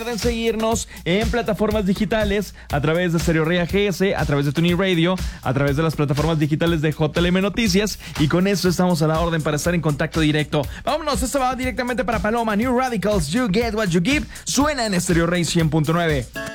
Pueden seguirnos en plataformas digitales a través de Stereo Rey AGS, a través de TuneIn Radio, a través de las plataformas digitales de JLM Noticias. Y con eso estamos a la orden para estar en contacto directo. Vámonos, esto va directamente para Paloma. New Radicals, You Get What You Give. Suena en Stereo Rey 100.9.